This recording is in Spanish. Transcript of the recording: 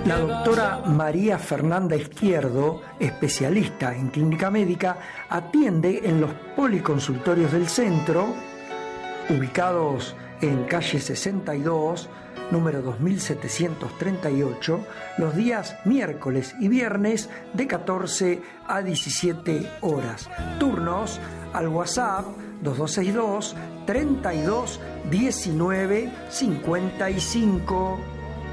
La doctora María Fernanda Izquierdo, especialista en clínica médica, atiende en los policonsultorios del centro, ubicados en calle 62, número 2738, los días miércoles y viernes de 14 a 17 horas. Turnos al WhatsApp 2262 32 19 55.